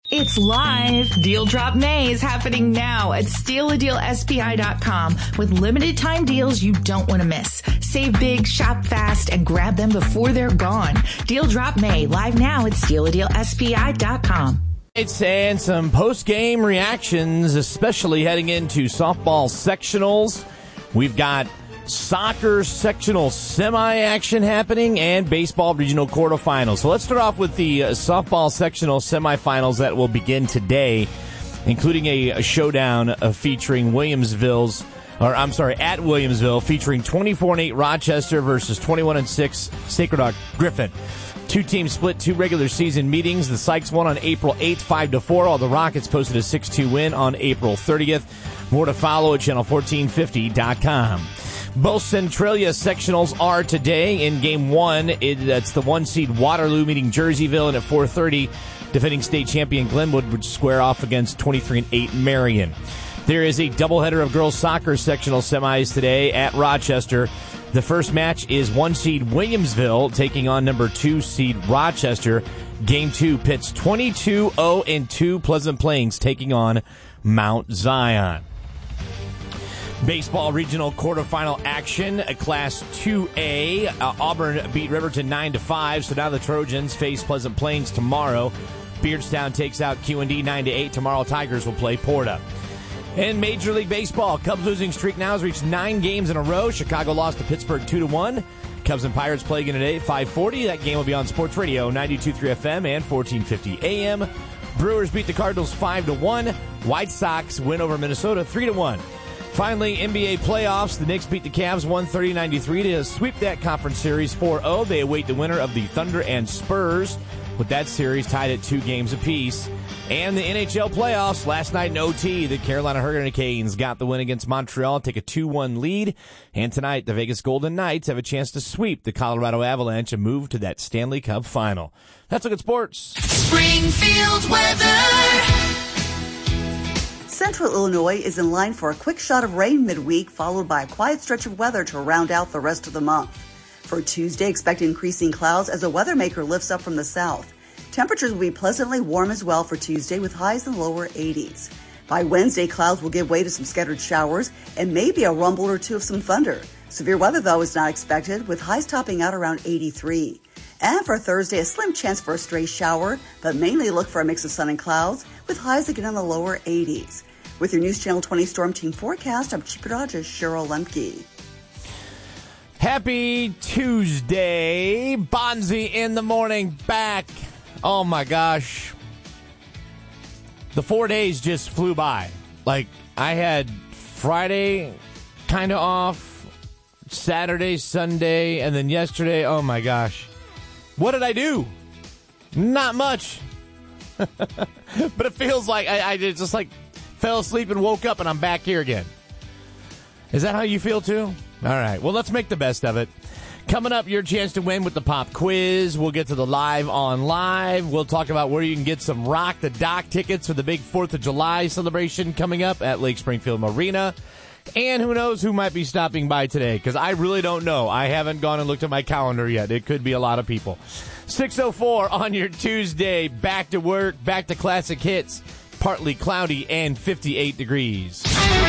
It's live. Deal Drop May is happening now at StealADealSPI.com with limited time deals you don't want to miss. Save big, shop fast, and grab them before they're gone. Deal Drop May live now at StealADealSPI.com. And some post-game reactions, especially heading into softball sectionals. We've got soccer sectional semi-action happening and baseball regional quarterfinals. So let's start off with the softball sectional semifinals that will begin today, including a showdown featuring at Williamsville, featuring 24-8 Rochester versus 21-6 Sacred Heart Griffin. Two teams split two regular season meetings. The Sykes won on April 8th, 5-4, while the Rockets posted a 6-2 win on April 30th. More to follow at channel1450.com. Both Centralia sectionals are today. In Game 1, that's the 1-seed Waterloo meeting Jerseyville, and at 4:30, defending state champion Glenwood would square off against 23-8 Marion. There is a doubleheader of girls soccer sectional semis today at Rochester. The first match is 1-seed Williamsville taking on number 2-seed Rochester. Game 2 pits 22-0-2 Pleasant Plains taking on Mount Zion. Baseball regional quarterfinal action, Class 2A. Auburn beat Riverton 9-5, so now the Trojans face Pleasant Plains tomorrow. Beardstown takes out QND 9-8. Tomorrow Tigers will play Porta. In Major League Baseball, Cubs losing streak now has reached 9 games in a row. Chicago lost to Pittsburgh 2-1. Cubs and Pirates play again today at 5:40. That game will be on Sports Radio 92.3 FM and 1450 AM. Brewers beat the Cardinals 5-1. White Sox win over Minnesota 3-1. Finally, NBA playoffs. The Knicks beat the Cavs 130-93 to sweep that conference series 4-0. They await the winner of the Thunder and Spurs, with that series tied at 2 games apiece. And the NHL playoffs. Last night in OT, the Carolina Hurricanes got the win against Montreal, take a 2-1 lead. And tonight, the Vegas Golden Knights have a chance to sweep the Colorado Avalanche and move to that Stanley Cup final. That's Look at Sports. Springfield weather. Central Illinois is in line for a quick shot of rain midweek, followed by a quiet stretch of weather to round out the rest of the month. For Tuesday, expect increasing clouds as a weather maker lifts up from the south. Temperatures will be pleasantly warm as well for Tuesday with highs in the lower 80s. By Wednesday, clouds will give way to some scattered showers and maybe a rumble or two of some thunder. Severe weather, though, is not expected, with highs topping out around 83. And for Thursday, a slim chance for a stray shower, but mainly look for a mix of sun and clouds with highs again in the lower 80s. With your News Channel 20 Storm Team forecast, I'm Chief Meteorologist Cheryl Lemke. Happy Tuesday. Bonzi in the morning back. Oh, my gosh. The 4 days just flew by. Like, I had Friday kind of off, Saturday, Sunday, and then yesterday. Oh, my gosh. What did I do? Not much. But it feels like I just like fell asleep and woke up and I'm back here again. Is that how you feel too? All right. Well, let's make the best of it. Coming up, your chance to win with the pop quiz. We'll get to the live on live. We'll talk about where you can get some Rock the Dock tickets for the big 4th of July celebration coming up at Lake Springfield Marina. And who knows who might be stopping by today, because I really don't know. I haven't gone and looked at my calendar yet. It could be a lot of people. 6:04 on your Tuesday. Back to work, back to classic hits. Partly cloudy and 58 degrees.